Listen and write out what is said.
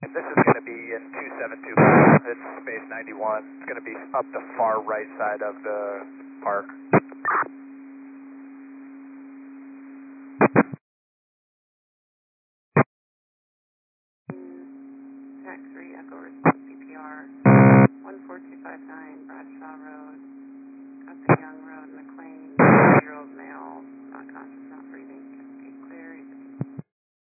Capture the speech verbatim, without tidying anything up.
This is going to be in two seven two five. It's space ninety-one. It's going to be up the far right side of the park. Track three, Echo Response C P R, one four two five nine Bradshaw Road.